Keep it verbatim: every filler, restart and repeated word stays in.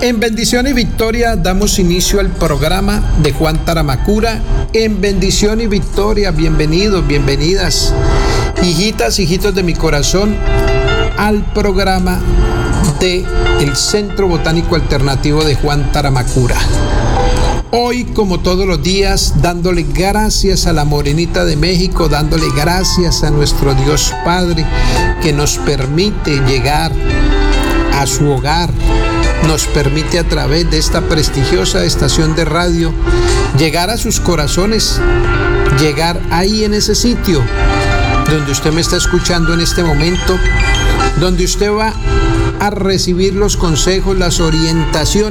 En bendición y victoria damos inicio al programa de Juan Taramacura. En bendición y victoria, bienvenidos, bienvenidas, hijitas, hijitos de mi corazón, al programa de el Centro Botánico Alternativo de Juan Taramacura. Hoy, como todos los días, dándole gracias a la Morenita de México, dándole gracias a nuestro Dios Padre que nos permite llegar a su hogar, nos permite a través de esta prestigiosa estación de radio llegar a sus corazones, llegar ahí en ese sitio donde usted me está escuchando en este momento, donde usted va a recibir los consejos, las orientaciones